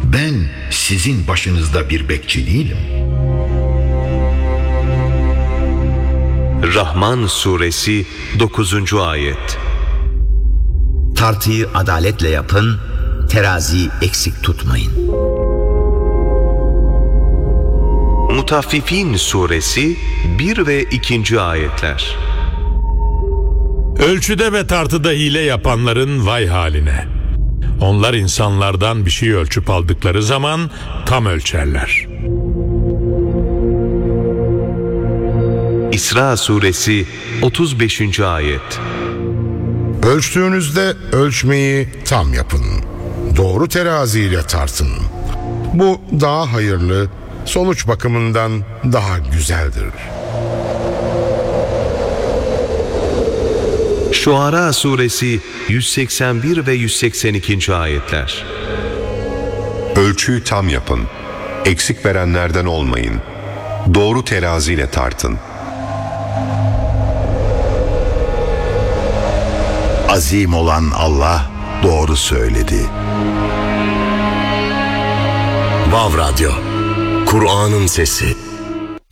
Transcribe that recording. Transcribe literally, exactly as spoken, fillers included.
Ben sizin başınızda bir bekçi değilim. Rahman Suresi dokuzuncu ayet. Tartıyı adaletle yapın, teraziyi eksik tutmayın. Mutaffifin Suresi bir ve ikinci ayetler. Ölçüde ve tartıda hile yapanların vay haline. Onlar insanlardan bir şey ölçüp aldıkları zaman tam ölçerler. İsra Suresi otuz beşinci ayet. Ölçtüğünüzde ölçmeyi tam yapın. Doğru teraziyle tartın. Bu daha hayırlı, sonuç bakımından daha güzeldir. Şuara Suresi yüz seksen bir ve yüz seksen ikinci ayetler. Ölçüyü tam yapın. Eksik verenlerden olmayın. Doğru teraziyle tartın. Azim olan Allah doğru söyledi. Vav Radyo, Kur'an'ın sesi.